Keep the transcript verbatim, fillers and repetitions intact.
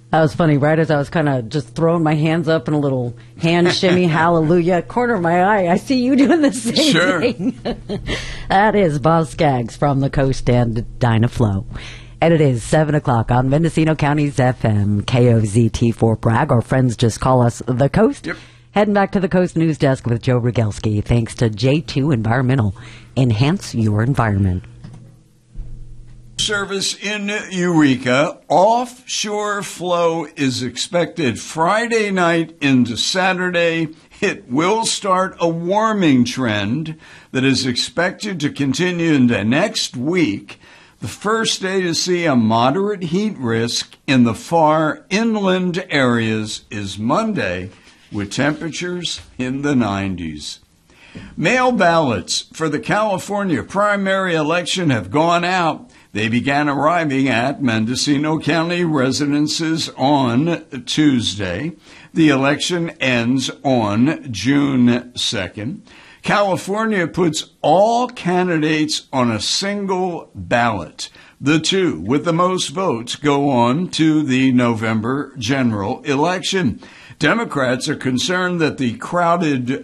That was funny, right? As I was kind of just throwing my hands up in a little hand shimmy, hallelujah, corner of my eye. I see you doing the same sure. thing. That is Boz Scaggs from the Coast and Dinah Flow. And it is seven o'clock on Mendocino County's F M, K O Z T Fort Bragg. Our friends just call us the Coast. Yep. Heading back to the Coast News Desk with Joe Rogelski. Thanks to J two Environmental. Enhance your environment. Service in Eureka. Offshore flow is expected Friday night into Saturday. It will start a warming trend that is expected to continue into next week. The first day to see a moderate heat risk in the far inland areas is Monday, with temperatures in the nineties. Mail ballots for the California primary election have gone out. They began arriving at Mendocino County residences on Tuesday. The election ends on June second. California puts all candidates on a single ballot. The two with the most votes go on to the November general election. Democrats are concerned that the crowded